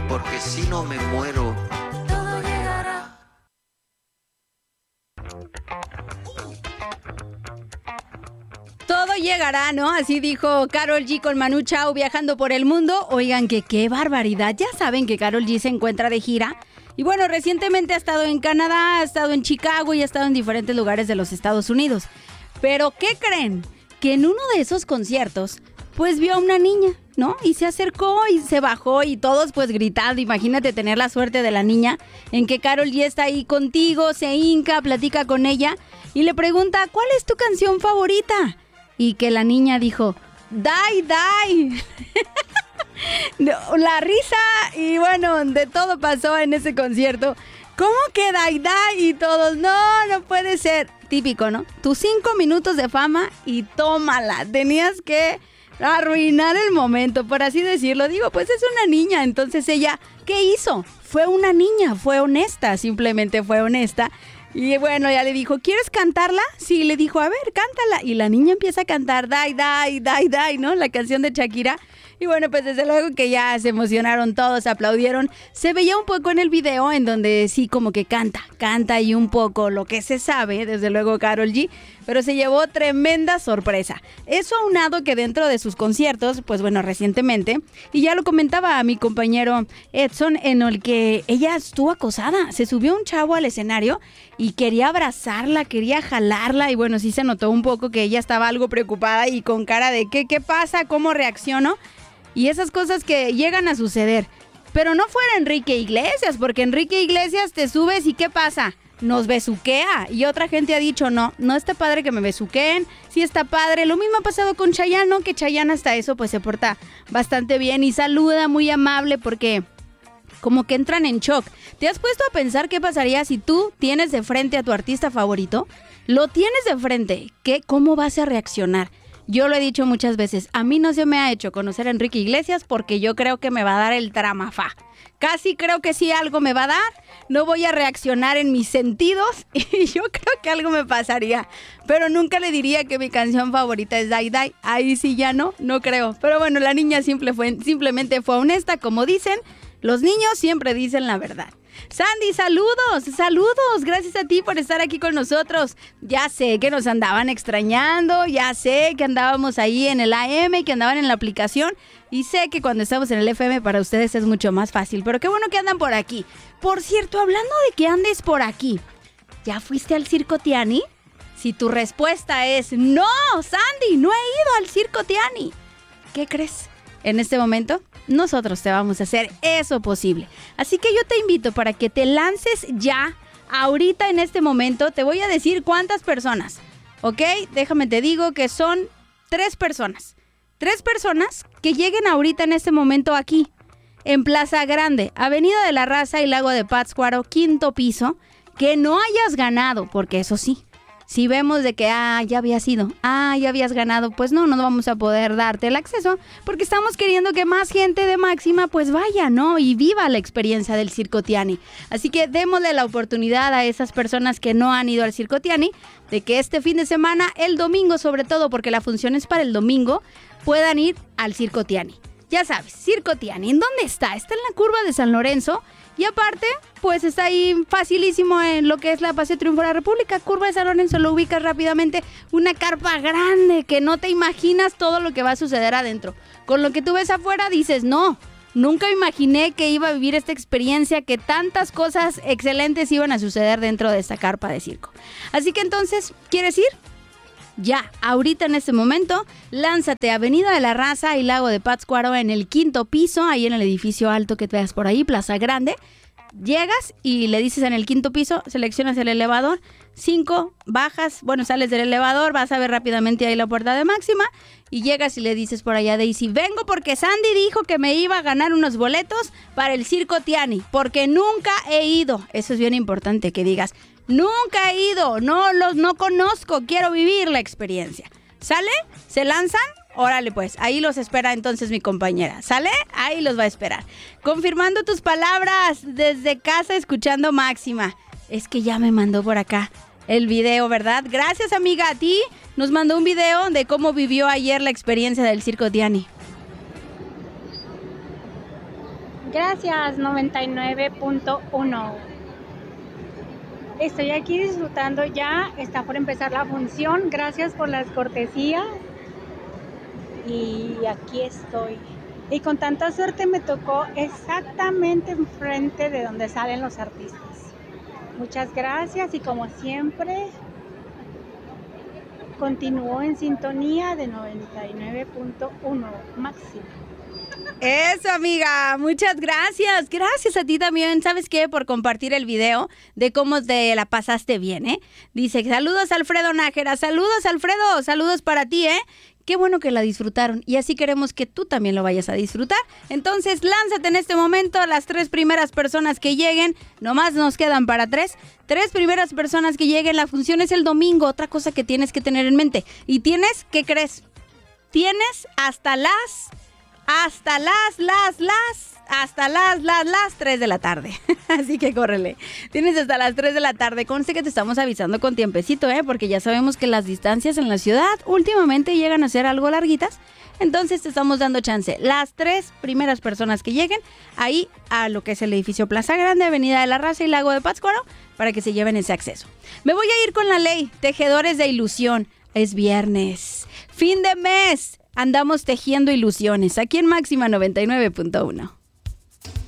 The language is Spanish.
porque si no me muero, todo llegará. Todo llegará, ¿no? Así dijo Karol G con Manu Chao viajando por el mundo. Oigan, que qué barbaridad. Ya saben que Karol G se encuentra de gira. Y bueno, recientemente ha estado en Canadá, ha estado en Chicago y ha estado en diferentes lugares de los Estados Unidos. Pero, ¿qué creen? Que en uno de esos conciertos, pues vio a una niña, ¿no? Y se acercó y se bajó y todos pues gritando. Imagínate tener la suerte de la niña en que Karol G está ahí contigo, se hinca, platica con ella y le pregunta, ¿cuál es tu canción favorita? Y que la niña dijo, Die, Die. La risa y bueno, de todo pasó en ese concierto. ¿Cómo que Die, Die? Y todos, no puede ser. Típico, ¿no? Tus 5 minutos de fama y tómala. Tenías que arruinar el momento, por así decirlo. Digo, pues es una niña. Entonces ella, ¿qué hizo? Fue una niña, fue honesta, simplemente fue honesta. Y bueno, ya le dijo, ¿quieres cantarla? Sí, le dijo, a ver, cántala. Y la niña empieza a cantar Die, Die, Die, Die, ¿no? La canción de Shakira. Y bueno, pues desde luego que ya se emocionaron todos, aplaudieron. Se veía un poco en el video en donde sí como que canta y un poco lo que se sabe, desde luego Karol G, pero se llevó tremenda sorpresa. Eso aunado que dentro de sus conciertos, pues bueno, recientemente, y ya lo comentaba a mi compañero Edson, en el que ella estuvo acosada. Se subió un chavo al escenario y quería abrazarla, quería jalarla y bueno, sí se notó un poco que ella estaba algo preocupada y con cara de ¿qué pasa? ¿Cómo reacciono? Y esas cosas que llegan a suceder. Pero no fuera Enrique Iglesias, porque Enrique Iglesias te subes y ¿qué pasa? Nos besuquea. Y otra gente ha dicho, no está padre que me besuqueen. Sí está padre. Lo mismo ha pasado con Chayanne, ¿no? Que Chayanne hasta eso pues se porta bastante bien y saluda, muy amable, porque como que entran en shock. ¿Te has puesto a pensar qué pasaría si tú tienes de frente a tu artista favorito? Lo tienes de frente. ¿Cómo vas a reaccionar? Yo lo he dicho muchas veces, a mí no se me ha hecho conocer a Enrique Iglesias porque yo creo que me va a dar el tramafá. Casi creo que sí algo me va a dar, no voy a reaccionar en mis sentidos y yo creo que algo me pasaría. Pero nunca le diría que mi canción favorita es Die Die, ahí sí ya no creo. Pero bueno, la niña simplemente fue honesta, como dicen, los niños siempre dicen la verdad. Sandy, saludos, gracias a ti por estar aquí con nosotros. Ya sé que nos andaban extrañando, ya sé que andábamos ahí en el AM, que andaban en la aplicación y sé que cuando estamos en el FM para ustedes es mucho más fácil, pero qué bueno que andan por aquí. Por cierto, hablando de que andes por aquí, ¿ya fuiste al Circo Tiani? Si tu respuesta es no, Sandy, no he ido al Circo Tiani, ¿qué crees? En este momento, nosotros te vamos a hacer eso posible. Así que yo te invito para que te lances ya, ahorita en este momento. Te voy a decir cuántas personas, ¿ok? Déjame te digo que son 3 personas. 3 personas que lleguen ahorita en este momento aquí, en Plaza Grande, Avenida de la Raza y Lago de Pátzcuaro, 5º piso, que no hayas ganado, porque eso sí, si vemos de que, ya habías ido, ya habías ganado, pues no vamos a poder darte el acceso porque estamos queriendo que más gente de Máxima pues vaya, ¿no? Y viva la experiencia del Circo Tiani. Así que démosle la oportunidad a esas personas que no han ido al Circo Tiani de que este fin de semana, el domingo sobre todo, porque la función es para el domingo, puedan ir al Circo Tiani. Ya sabes, Circo Tiani, ¿en dónde está? Está en la curva de San Lorenzo. Y aparte, pues está ahí facilísimo en lo que es la Paseo Triunfo de la República. Curva de San Lorenzo, lo ubicas rápidamente. Una carpa grande que no te imaginas todo lo que va a suceder adentro. Con lo que tú ves afuera dices, no, nunca imaginé que iba a vivir esta experiencia, que tantas cosas excelentes iban a suceder dentro de esta carpa de circo. Así que entonces, ¿quieres ir? Ya, ahorita en este momento, lánzate a Avenida de la Raza y Lago de Pátzcuaro en el 5º piso, ahí en el edificio alto que te veas por ahí, Plaza Grande. Llegas y le dices en el 5º piso, seleccionas el elevador, 5, bajas, bueno, sales del elevador, vas a ver rápidamente ahí la puerta de Máxima y llegas y le dices por allá a Daisy, vengo porque Sandy dijo que me iba a ganar unos boletos para el Circo Tiani, porque nunca he ido. Eso es bien importante que digas, nunca he ido, no conozco, quiero vivir la experiencia. ¿Sale? ¿Se lanzan? Órale pues, ahí los espera entonces mi compañera. ¿Sale? Ahí los va a esperar. Confirmando tus palabras desde casa escuchando Máxima. Es que ya me mandó por acá el video, ¿verdad? Gracias, amiga, a ti. Nos mandó un video de cómo vivió ayer la experiencia del Circo Tiani. Gracias, 99.1. Estoy aquí disfrutando ya, está por empezar la función. Gracias por las cortesías. Y aquí estoy. Y con tanta suerte me tocó exactamente enfrente de donde salen los artistas. Muchas gracias y como siempre, continúo en sintonía de 99.1 máximo. Eso, amiga, muchas gracias. Gracias a ti también, ¿sabes qué? Por compartir el video de cómo te la pasaste bien, ¿eh? Dice, saludos Alfredo Nájera, saludos Alfredo, saludos para ti, ¿eh? Qué bueno que la disfrutaron y así queremos que tú también lo vayas a disfrutar. Entonces, lánzate en este momento a las 3 primeras personas que lleguen. Nomás nos quedan para 3. 3 primeras personas que lleguen. La función es el domingo. Otra cosa que tienes que tener en mente. Y tienes, ¿qué crees? Tienes hasta las 3 de la tarde. Así que córrele. Tienes hasta las 3 de la tarde. Conste que te estamos avisando con tiempecito, porque ya sabemos que las distancias en la ciudad últimamente llegan a ser algo larguitas. Entonces te estamos dando chance. Las 3 primeras personas que lleguen ahí a lo que es el edificio Plaza Grande, Avenida de la Raza y Lago de Pátzcuaro, para que se lleven ese acceso. Me voy a ir con la ley. Tejedores de ilusión. Es viernes. Fin de mes. Andamos tejiendo ilusiones aquí en Máxima 99.1.